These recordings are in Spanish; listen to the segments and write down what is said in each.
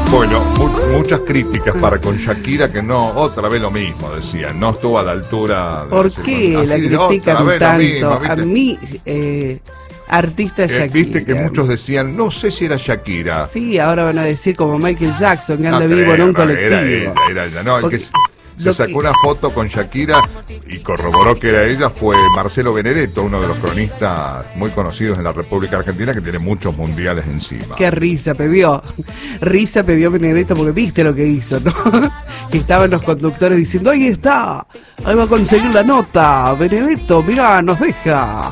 Bueno, muchas críticas para con Shakira, que no, otra vez lo mismo, decían, no estuvo a la altura. ¿Por qué la critican tanto? A mí, artista Shakira. Viste que muchos decían, no sé si era Shakira. Sí, ahora van a decir como Michael Jackson, que anda vivo en un colectivo. Era ella, no, porque... Se sacó una foto con Shakira y corroboró que era ella, fue Marcelo Benedetto, uno de los cronistas muy conocidos en la República Argentina, que tiene muchos mundiales encima. Qué risa pidió Benedetto, porque viste lo que hizo, ¿no? Que estaban los conductores diciendo, ahí está, ahí va a conseguir la nota, Benedetto, mirá, nos deja.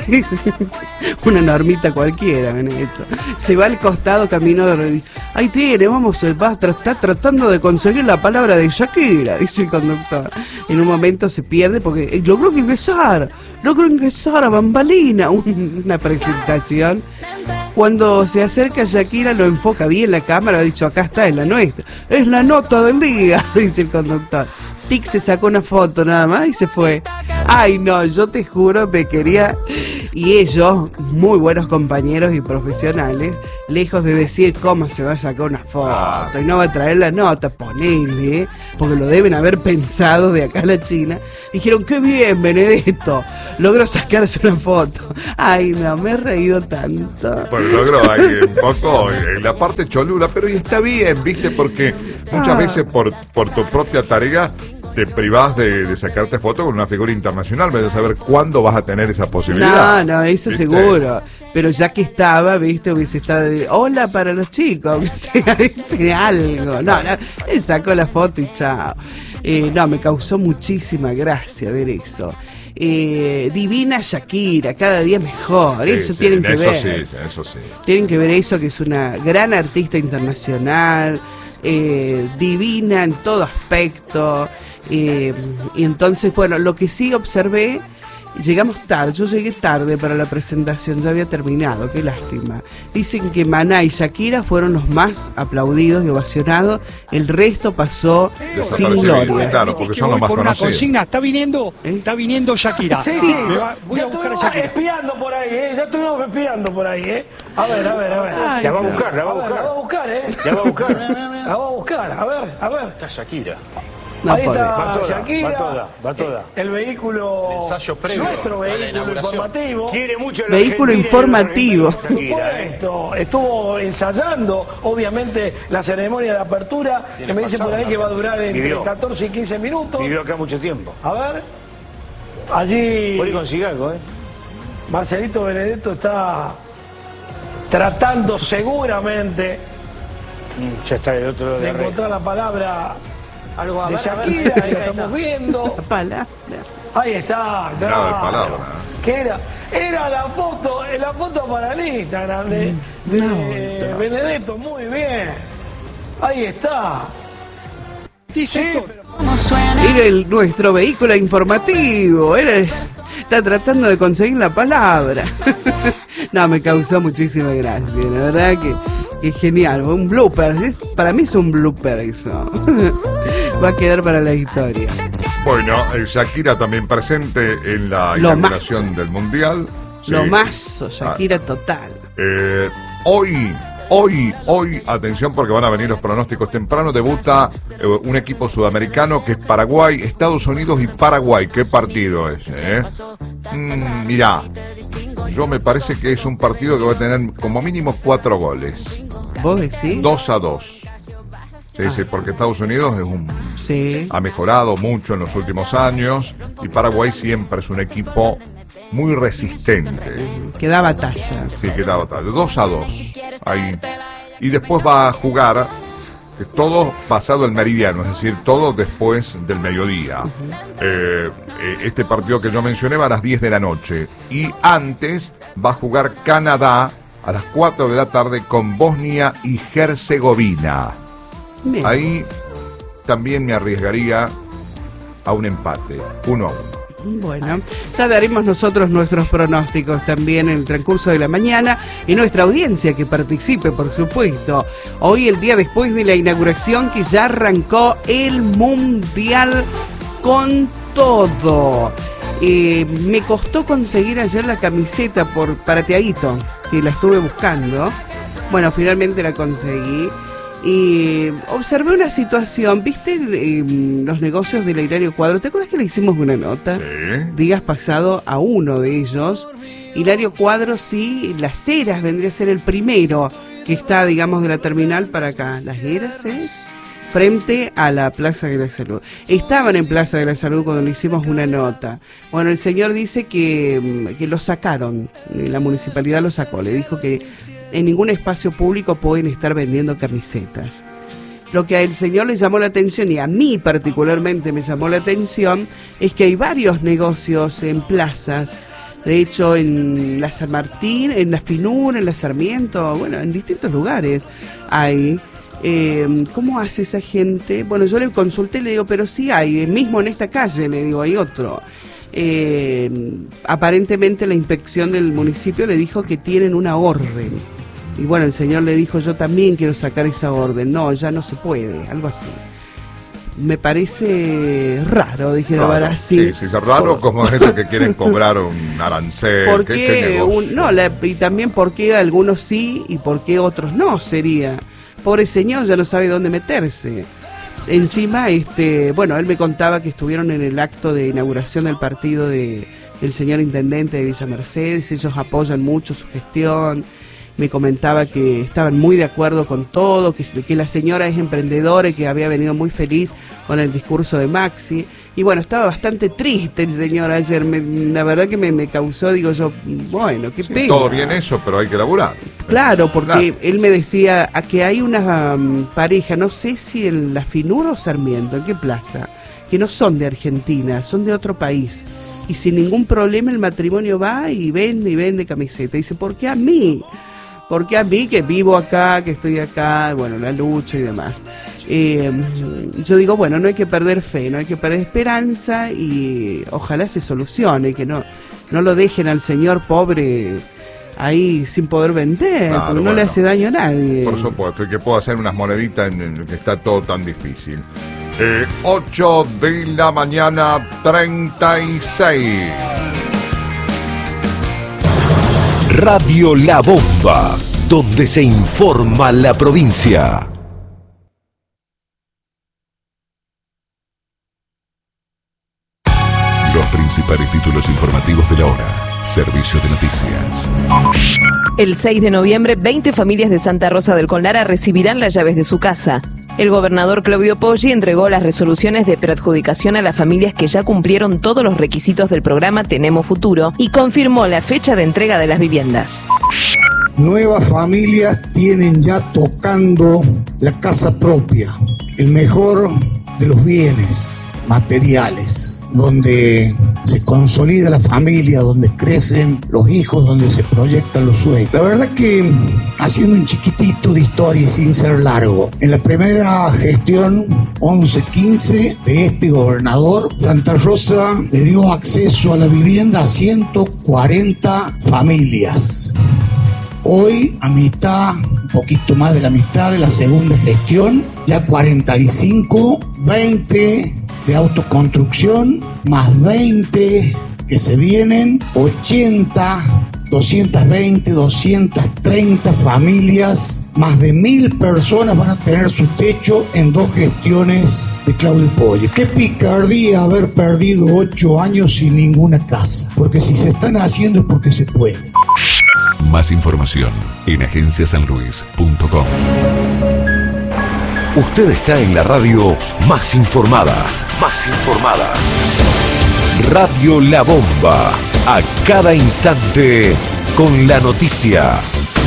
Una normita cualquiera, Benedetto. Se va al costado, camino de... Ahí tiene, vamos, está tratando de conseguir la palabra de Shakira, dice el conductor. En un momento se pierde porque logró ingresar a bambalina, una presentación. Cuando se acerca a Shakira, lo enfoca bien la cámara, ha dicho, acá está, es la nuestra, es la nota del día, dice el conductor. Tic se sacó una foto nada más y se fue. Ay no, yo te juro, me quería. Y ellos, muy buenos compañeros y profesionales, lejos de decir cómo se va a sacar una foto y no va a traer la nota, ponele, porque lo deben haber pensado de acá a la China, dijeron, qué bien, Benedetto, logró sacarse una foto. Ay no, me he reído tanto. Bueno, logró ahí un poco en la parte cholula, pero y está bien, viste, porque muchas veces por tu propia tarea te privás de sacarte foto con una figura internacional, de saber cuándo vas a tener esa posibilidad. No, eso ¿viste? Seguro. Pero ya que estaba, viste, hubiese estado de hola para los chicos, viste, algo. No, él sacó la foto y chao. No, me causó muchísima gracia ver eso. Divina Shakira, cada día mejor, sí, eso sí, tienen que ver. Sí, eso sí. Tienen que ver eso, que es una gran artista internacional, divina en todo aspecto. Y entonces, bueno, lo que sí observé, llegamos tarde, yo llegué tarde para la presentación, ya había terminado, qué lástima. Dicen que Maná y Shakira fueron los más aplaudidos y ovacionados, el resto pasó sin gloria. Claro, porque son los más conocidos. Una consigna, está viniendo Shakira. Sí. Voy a buscar a Shakira. Espiando por ahí, ya estuvimos espiando por ahí, A ver. Ay, la va a buscar. La va a buscar, a ver. Está Shakira. No ahí puede. está Shakira, va toda. El vehículo, el ensayo previo, nuestro vehículo informativo. Quiere mucho la vehículo informativo. Por supuesto, estuvo ensayando, obviamente, la ceremonia de apertura, que me dice por ahí que va a durar entre 14 y 15 minutos. Vivió acá mucho tiempo. A ver, allí... Por ahí consigue algo, Marcelito Benedetto está tratando seguramente ya está del otro lado de encontrar la palabra algo de Shakira, ahí lo estamos viendo. La palabra. Ahí está, palabra. Que era la foto para el Instagram de Benedetto, muy bien. Ahí está. Dice Era nuestro vehículo informativo, está tratando de conseguir la palabra. No, me causó muchísima gracia, la verdad que es genial, un blooper, para mí es un blooper eso. Va a quedar para la historia. Bueno, Shakira también presente en la inauguración del Mundial. Sí. Lo más, Shakira total. Hoy, atención porque van a venir los pronósticos tempranos, debuta un equipo sudamericano que es Paraguay, Estados Unidos y Paraguay. ¿Qué partido es? Mirá, yo me parece que es un partido que va a tener como mínimo 4 goles. ¿Vos decís? 2-2. Sí, porque Estados Unidos ha mejorado mucho en los últimos años y Paraguay siempre es un equipo muy resistente. Que da batalla. Sí, que da batalla. 2-2. Ahí. Y después va a jugar todo pasado el meridiano, es decir, todo después del mediodía. Este partido que yo mencioné va a las 10 de la noche. Y antes va a jugar Canadá a las 4 de la tarde con Bosnia y Herzegovina. Bien. Ahí también me arriesgaría a un empate, 1-1. Bueno, ya daremos nosotros nuestros pronósticos también en el transcurso de la mañana y nuestra audiencia que participe, por supuesto. Hoy, el día después de la inauguración, que ya arrancó el Mundial con todo. Me costó conseguir ayer la camiseta para Tiaguito, que la estuve buscando. Bueno, finalmente la conseguí. Y observé una situación, ¿viste los negocios del Hilario Cuadro? ¿Te acuerdas que le hicimos una nota? Sí. Días pasado a uno de ellos. Hilario Cuadro, sí, Las Heras vendría a ser el primero que está, digamos, de la terminal para acá. Las Heras es frente a la Plaza de la Salud. Estaban en Plaza de la Salud cuando le hicimos una nota. Bueno, el señor dice que lo sacaron, la municipalidad lo sacó, le dijo que en ningún espacio público pueden estar vendiendo camisetas. Lo que al señor le llamó la atención, y a mí particularmente me llamó la atención, es que hay varios negocios en plazas. De hecho, en la San Martín, en la Finur, en la Sarmiento, bueno, en distintos lugares hay. ¿Cómo hace esa gente? Bueno, yo le consulté, le digo, pero sí hay, mismo en esta calle, le digo, hay otro. Aparentemente la inspección del municipio le dijo que tienen una orden. Y bueno, el señor le dijo, yo también quiero sacar esa orden. No, ya no se puede, algo así. Me parece raro, dijera Brasil. Sí, es raro como eso que quieren cobrar un arancel. ¿Por qué y también por qué algunos sí y por qué otros no sería? Pobre señor, ya no sabe dónde meterse. Encima, bueno, él me contaba que estuvieron en el acto de inauguración del partido del señor intendente de Villa Mercedes. Ellos apoyan mucho su gestión. Me comentaba que estaban muy de acuerdo con todo, que la señora es emprendedora y que había venido muy feliz con el discurso de Maxi. Y bueno, estaba bastante triste el señor ayer, la verdad que me causó, digo yo, bueno, qué pena. Todo bien eso, pero hay que laburar. Claro, porque él me decía que hay una pareja, no sé si en la Finur o Sarmiento, ¿en qué plaza? Que no son de Argentina, son de otro país. Y sin ningún problema el matrimonio va y vende camiseta. Y dice, ¿por qué a mí? Porque a mí que vivo acá, que estoy acá, bueno, la lucha y demás. Yo digo, bueno, no hay que perder fe, no hay que perder esperanza y ojalá se solucione, que no lo dejen al señor pobre ahí sin poder vender, claro, porque no le hace daño a nadie. Por supuesto, y que pueda hacer unas moneditas en el que está todo tan difícil. 8 de la mañana, 36. Radio La Bomba, donde se informa la provincia. Los principales títulos informativos de la hora. Servicio de noticias. El 6 de noviembre, 20 familias de Santa Rosa del Conlara recibirán las llaves de su casa. El gobernador Claudio Poggi entregó las resoluciones de preadjudicación a las familias que ya cumplieron todos los requisitos del programa Tenemos Futuro y confirmó la fecha de entrega de las viviendas. Nuevas familias tienen ya tocando la casa propia, el mejor de los bienes materiales, donde se consolida la familia, donde crecen los hijos, donde se proyectan los sueños. La verdad que, haciendo un chiquitito de historia y sin ser largo, en la primera gestión 11-15 de este gobernador, Santa Rosa le dio acceso a la vivienda a 140 familias. Hoy, a mitad, un poquito más de la mitad de la segunda gestión, ya 45, 20 de autoconstrucción, más 20 que se vienen, 80, 220, 230 familias, más de 1000 personas van a tener su techo en 2 gestiones de Claudio Poggi. Qué picardía haber perdido 8 años sin ninguna casa, porque si se están haciendo es porque se puede. Más información en agenciasanluis.com. Usted está en la radio más informada. Más informada. Radio La Bomba. A cada instante con la noticia.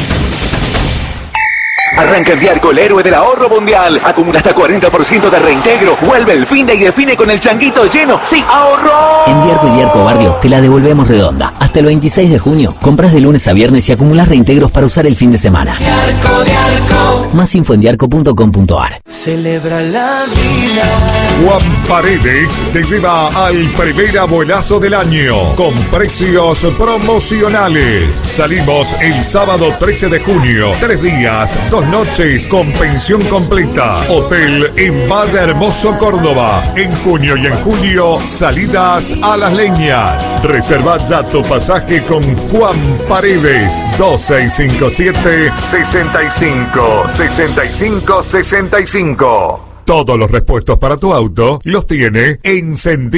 Arranca el Diarco, el héroe del ahorro mundial. Acumula hasta 40% de reintegro. Vuelve el fin de y define con el changuito lleno. ¡Sí, ahorro! En Diarco y Diarco Barrio te la devolvemos redonda. Hasta el 26 de junio, compras de lunes a viernes y acumulas reintegros para usar el fin de semana. Diarco, Diarco. Más info en diarco.com.ar. Celebra la vida. Juan Paredes te lleva al primer abuelazo del año con precios promocionales. Salimos el sábado 13 de junio. 3 días, 2 noches con pensión completa. Hotel en Valle Hermoso, Córdoba. En junio y en julio, salidas a Las Leñas. Reserva ya tu pasaje con Juan Paredes. 2657-6500. 6565. Todos los repuestos para tu auto los tiene Encendido